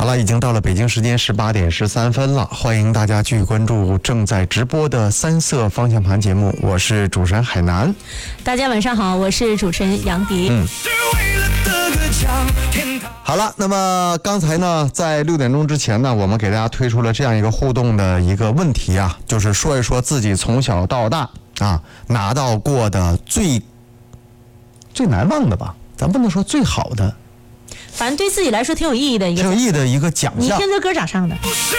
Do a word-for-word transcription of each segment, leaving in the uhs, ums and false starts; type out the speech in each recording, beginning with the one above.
了，已经到了北京时间十八点十三分了，欢迎大家继续关注正在直播的三色方向盘节目，我是主持人海南。 大家晚上好，我是主持人杨迪。嗯， 好了，那么刚才呢，在六点钟之前呢，我们给大家推出了这样一个互动的一个问题啊，就是说一说自己从小到大啊拿到过的最最难忘的吧，咱不能说最好的。 反正对自己来说挺有意义的一个， 挺有意义的一个奖项。 你听这歌咋唱的？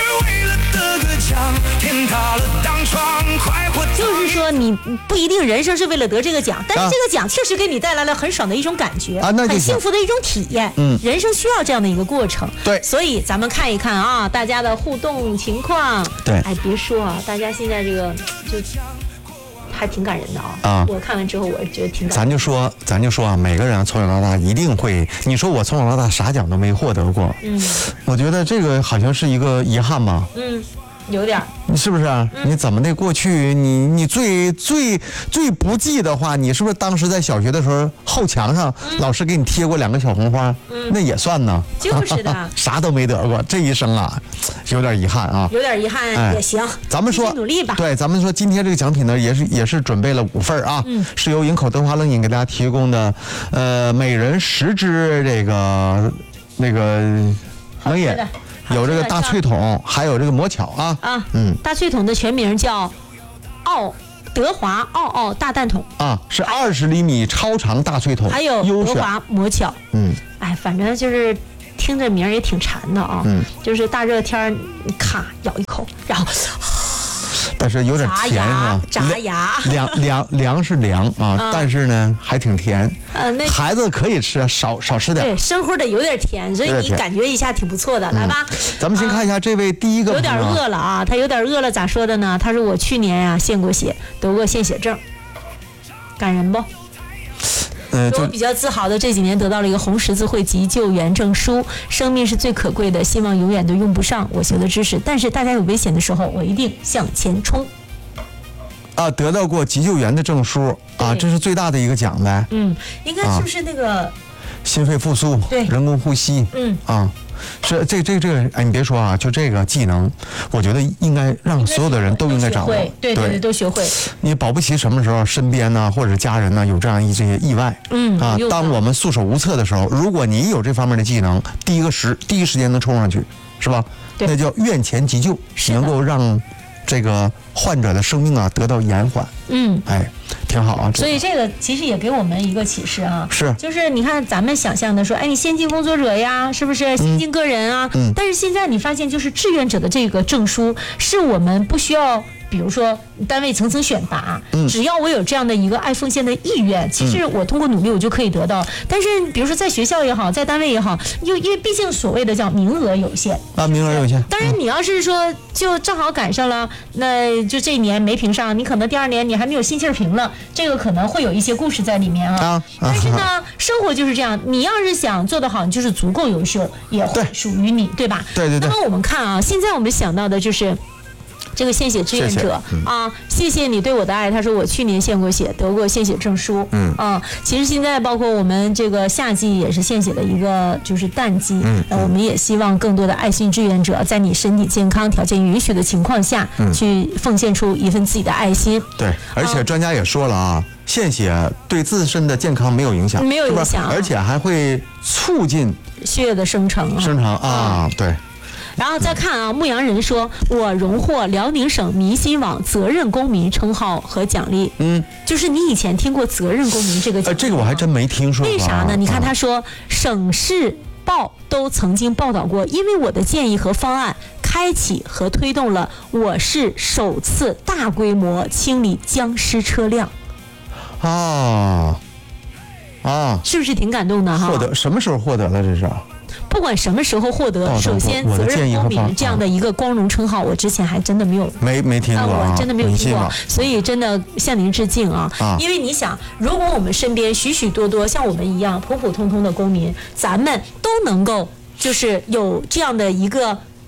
就是说你不一定人生是为了得这个奖，但是这个奖确实给你带来了很爽的一种感觉啊，很幸福的一种体验。嗯，人生需要这样的一个过程。 对， 所以咱们看一看啊，大家的互动情况。 对， 哎，别说啊，大家现在这个就。还挺感人的啊！啊，我看完之后，我觉得挺感人的。 咱就说，咱就说啊，每个人从小到大一定会。你说我从小到大啥奖都没获得过，嗯，我觉得这个好像是一个遗憾吧。 嗯，有点。 你是不是、啊嗯？你怎么的？过去你你最最最不济的话，你是不是当时在小学的时候后墙上、嗯、老师给你贴过两个小红花？嗯，那也算呢。 就是的， 啥都没得过，这一生啊，有点遗憾啊。 有点遗憾也行，哎、 咱们说努力吧。 对，咱们说今天这个奖品呢，也是也是准备了五份啊，嗯、是由营口德华冷饮给大家提供的，呃，每人十支这个那个冷饮。有这个大脆桶，还有这个魔巧啊啊，嗯，大脆桶的全名叫奥德华奥奥大蛋桶啊，是二十厘米超长大脆桶， 还有德华魔巧，嗯，哎，反正就是听着名也挺馋的啊，嗯，就是大热天咔咬一口，然后。 但是有点甜是吧？ 炸牙， 凉凉凉是凉啊、嗯，但是呢还挺甜。呃，那孩子可以吃，少少吃点。 对，生乎的有点甜，所以你感觉一下挺不错的。来吧， 咱们先看一下这位第一个、 啊。有点饿了啊，他有点饿了，咋说的呢？他说我去年呀、啊、献过血，得过献血症，感人不？呃，我比较自豪的这几年得到了一个红十字会急救员证书。生命是最可贵的，希望永远都用不上我学的知识，但是大家有危险的时候，我一定向前冲。 啊，得到过急救员的证书啊，这是最大的一个奖呗。 嗯，应该是不是那个、啊、 心肺复苏？对，人工呼吸。嗯啊。是这这这个哎，你别说啊，就这个技能，我觉得应该让所有的人都应该掌握。 对对对，都学会。 你保不齐什么时候身边呢，或者家人呢有这样一这些意外，嗯啊，当我们束手无策的时候，如果你有这方面的技能，第一个时第一时间能冲上去，是吧？那叫院前急救，能够让这个患者的生命啊得到延缓。嗯，哎。挺好啊， 所以这个其实也给我们一个启示啊， 是， 就是你看咱们想象的说，哎，你先进工作者呀，是不是先进个人啊？嗯，但是现在你发现，就是志愿者的这个证书，是我们不需要。比如说单位层层选拔，嗯，只要我有这样的一个爱奉献的意愿，其实我通过努力我就可以得到。但是比如说在学校也好，在单位也好，因为因为毕竟所谓的叫名额有限啊，名额有限。 当然你要是说就正好赶上了，那就这一年没评上，你可能第二年你还没有心气儿评了，这个可能会有一些故事在里面啊。啊但是呢，啊、生活就是这样，你要是想做得好，你就是足够优秀，也会属于你，对吧？ 对对对。 那么我们看啊，现在我们想到的就是。这个献血志愿者谢谢、嗯、啊，谢谢你对我的爱。他说我去年献过血，得过献血证书。嗯啊，其实现在包括我们这个夏季也是献血的一个就是淡季。嗯，那我们也希望更多的爱心志愿者在你身体健康、条件允许的情况下，嗯、去奉献出一份自己的爱心。 对，而且专家也说了啊，献血对自身的健康没有影响， 没有影响、啊， 而且还会促进血液的生成。 生成啊，啊对。 然后再看啊，牧羊人说，我荣获辽宁省民心网责任公民称号和奖励。嗯，就是你以前听过责任公民这个奖励吗？ 呃，这个我还真没听说过。 为啥呢？你看他说，省市报都曾经报道过，因为我的建议和方案，开启和推动了我市首次大规模清理僵尸车辆。 啊啊， 是不是挺感动的哈？ 获得什么时候获得的？这是？ 不管什么时候获得，首先责任公民这样的一个光荣称号，我之前还真的没有没没听过、啊， 我真的没有听过，所以真的向您致敬啊！啊因为你想，如果我们身边许许多多像我们一样普普通通的公民，咱们都能够就是有这样的一个。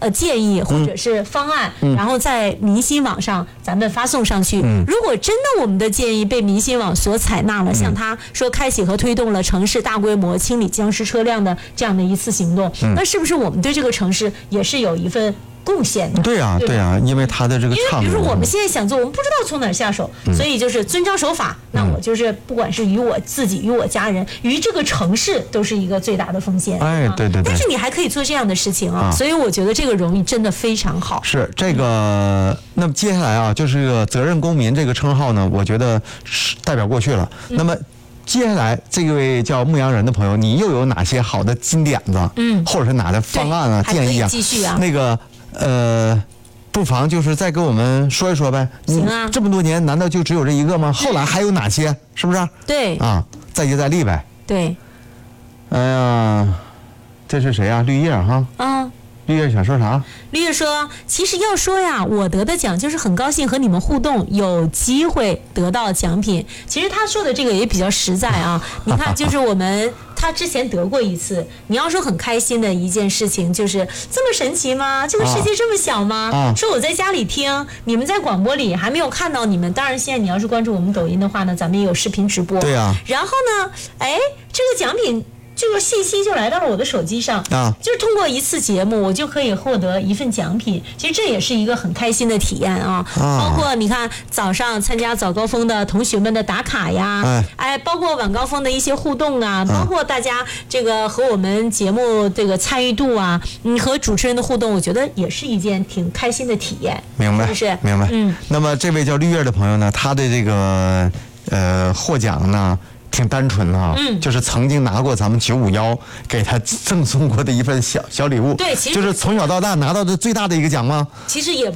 呃建议或者是方案，嗯、然后在明星网上咱们发送上去。嗯、如果真的我们的建议被明星网所采纳了，嗯、像他说开启和推动了城市大规模清理僵尸车辆的这样的一次行动，嗯、那是不是我们对这个城市也是有一份贡献的？ 对呀、啊，对呀、啊，因为他的这个倡议， 因为比如说我们现在想做，我们不知道从哪儿下手，嗯、所以就是遵章守法。那我就是不管是于我自己、于我家人、于这个城市，都是一个最大的风险。 哎，对对对。 但是你还可以做这样的事情啊，啊所以我觉得这个荣誉真的非常好。 是这个，那么接下来啊，就是这个责任公民这个称号呢，我觉得是代表过去了。嗯、那么。接下来，这位叫牧羊人的朋友，你又有哪些好的金点子？嗯，或者是哪的方案啊、建议啊？ 继续啊。 那个呃，不妨就是再跟我们说一说呗。 行啊。 这么多年，难道就只有这一个吗？后来还有哪些？是不是？ 对。 啊，再接再厉呗。 对。 哎呀，这是谁呀、啊？绿叶哈。 啊。 绿叶想说啥？ 绿叶说：“其实要说呀，我得的奖就是很高兴和你们互动，有机会得到奖品。其实他说的这个也比较实在啊。你看，就是我们他之前得过一次。你要说很开心的一件事情，就是这么神奇吗？这个世界这么小吗？啊、说我在家里听，你们在广播里还没有看到你们。当然，现在你要是关注我们抖音的话呢，咱们也有视频直播。 对啊。 然后呢，哎，这个奖品。”这个信息就来到了我的手机上啊， 就是通过一次节目，我就可以获得一份奖品。其实这也是一个很开心的体验啊。啊包括你看早上参加早高峰的同学们的打卡呀，哎，哎包括晚高峰的一些互动啊，包括大家这个和我们节目这个参与度啊，嗯，和主持人的互动，我觉得也是一件挺开心的体验。 明白， 是不是？ 明白。嗯。那么这位叫绿叶的朋友呢，他的这个呃获奖呢。挺单纯的啊，嗯，就是曾经拿过咱们九五幺给他赠送过的一份小小礼物， 对，其实就是从小到大拿到的最大的一个奖吗？ 其实也不。